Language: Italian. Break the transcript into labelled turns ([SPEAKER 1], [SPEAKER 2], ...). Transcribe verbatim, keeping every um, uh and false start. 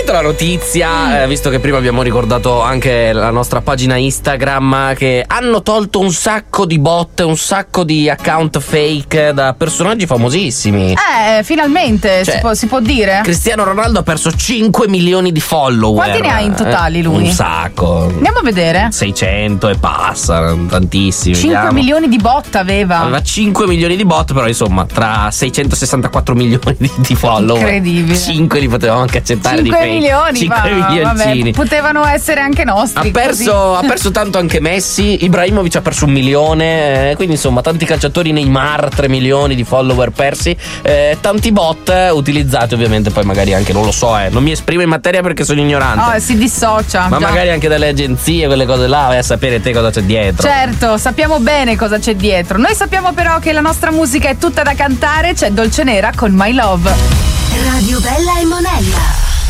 [SPEAKER 1] sentito la notizia,
[SPEAKER 2] Mm.
[SPEAKER 1] eh, visto che prima abbiamo ricordato anche la nostra pagina Instagram, che hanno tolto un sacco di bot, un sacco di account fake da personaggi famosissimi.
[SPEAKER 2] Eh, finalmente
[SPEAKER 1] Cioè,
[SPEAKER 2] si, può, si può dire?
[SPEAKER 1] Cristiano Ronaldo ha perso cinque milioni di follower.
[SPEAKER 2] Quanti ne ha in totali
[SPEAKER 1] Eh,
[SPEAKER 2] lui?
[SPEAKER 1] Un sacco.
[SPEAKER 2] Andiamo a vedere.
[SPEAKER 1] seicento e passa, tantissimi.
[SPEAKER 2] cinque
[SPEAKER 1] vediamo.
[SPEAKER 2] milioni di bot aveva.
[SPEAKER 1] Aveva cinque milioni di bot, però insomma, tra seicentosessantaquattro milioni di, di follower,
[SPEAKER 2] Incredibile.
[SPEAKER 1] cinque li potevamo anche accettare di
[SPEAKER 2] cinque
[SPEAKER 1] fake.
[SPEAKER 2] milioni,
[SPEAKER 1] cinque
[SPEAKER 2] ma,
[SPEAKER 1] milioncini.
[SPEAKER 2] vabbè, potevano essere anche nostri.
[SPEAKER 1] Ha perso,
[SPEAKER 2] così.
[SPEAKER 1] ha perso tanto anche Messi, Ibrahimovic ha perso un milione, eh, quindi insomma tanti calciatori, Neymar tre milioni di follower persi, eh, tanti bot utilizzati ovviamente, poi magari anche, non lo so, eh, non mi esprimo in materia perché sono ignorante.
[SPEAKER 2] Oh, si dissocia.
[SPEAKER 1] Ma
[SPEAKER 2] già.
[SPEAKER 1] magari anche dalle agenzie, quelle cose là, vai a sapere te cosa c'è dietro.
[SPEAKER 2] Certo, sappiamo bene cosa c'è dietro. Noi sappiamo però che la nostra musica è tutta da cantare. C'è Dolce Nera con My Love.
[SPEAKER 3] Radio Bella e Monella.